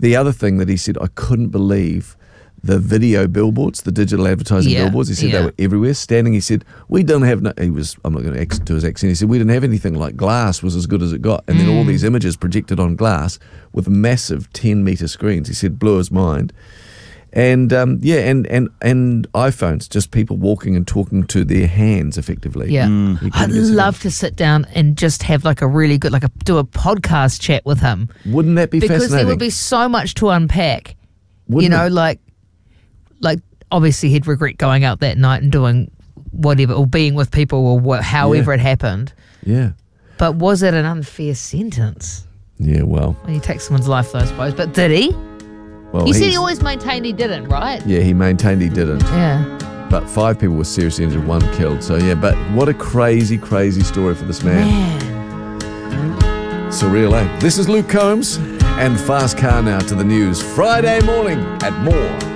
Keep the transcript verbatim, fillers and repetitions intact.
the other thing that he said, I couldn't believe the video billboards, the digital advertising Yeah, billboards. He said yeah. they were everywhere. Standing, he said, we don't have, no, he was, I'm not going to do his accent, he said, we didn't have anything like glass was as good as it got. And then all these images projected on glass with massive ten metre screens. He said, blew his mind. And um, yeah, and, and, and iPhones, just people walking and talking to their hands effectively. Yeah. You I'd couldn't get love it. to sit down and just have like a really good, like a, do a podcast chat with him. Wouldn't that be Because fascinating? there would be so much to unpack. Wouldn't you know, it? like, like obviously he'd regret going out that night and doing whatever, or being with people, or wha- however Yeah. it happened. Yeah. But was it an unfair sentence? Yeah, well. Well, you take someone's life, though, I suppose. But did he? well You said he's- he always maintained he didn't, right? Yeah, he maintained he didn't. Yeah. But five people were seriously injured, one killed. So yeah, but what a crazy, crazy story for this man. Man. Surreal, eh? This is Luke Combs and Fast Car Now to the news. Friday morning at More.